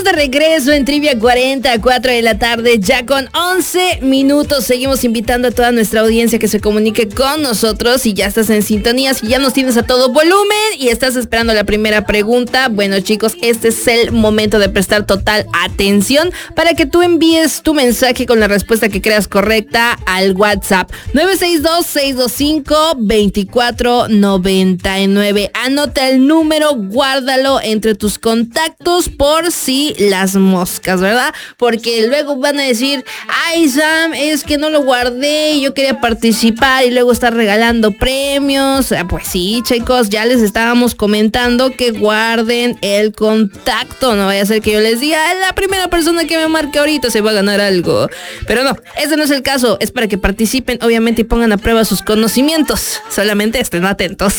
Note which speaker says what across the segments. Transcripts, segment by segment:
Speaker 1: de regreso en Trivia 40 a 4 de la tarde, ya con 11 minutos. Seguimos invitando a toda nuestra audiencia que se comunique con nosotros. Si ya estás en sintonía, si ya nos tienes a todo volumen y estás esperando la primera pregunta, bueno chicos, este es el momento de prestar total atención para que tú envíes tu mensaje con la respuesta que creas correcta al WhatsApp 962-625-2499. Anota el número, guárdalo entre tus contactos por si las moscas, ¿verdad? Porque luego van a decir, ay Sam, es que no lo guardé, yo quería participar y luego estar regalando premios. Pues sí, chicos, ya les estábamos comentando que guarden el contacto, no vaya a ser que yo les diga, la primera persona que me marque ahorita se va a ganar algo. Pero no, ese no es el caso, es para que participen, obviamente, y pongan a prueba sus conocimientos. Solamente estén atentos.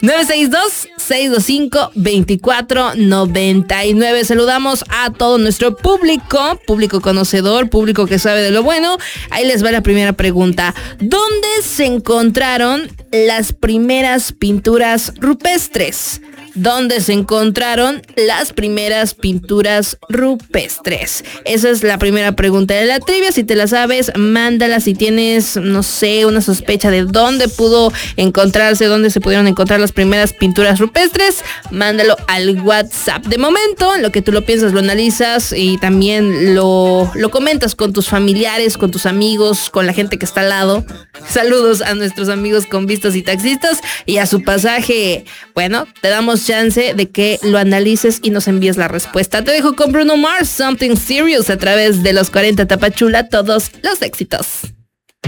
Speaker 1: 962-625-2499. Saludamos a todo nuestro público conocedor, público que sabe de lo bueno. Ahí les va la primera pregunta. ¿Dónde se encontraron las primeras pinturas rupestres? ¿Dónde se encontraron las primeras pinturas rupestres? Esa es la primera pregunta de la trivia. Si te la sabes, mándala. Si tienes, no sé, una sospecha de dónde pudo encontrarse, dónde se pudieron encontrar las primeras pinturas rupestres, mándalo al WhatsApp. De momento, lo que tú lo piensas, lo analizas y también lo comentas con tus familiares, con tus amigos, con la gente que está al lado. Saludos a nuestros amigos convistas y taxistas, y a su pasaje, bueno, te damos chance de que lo analices y nos envíes la respuesta. Te dejo con Bruno Mars, Something Serious, a través de los 40 Tapachula, todos los éxitos.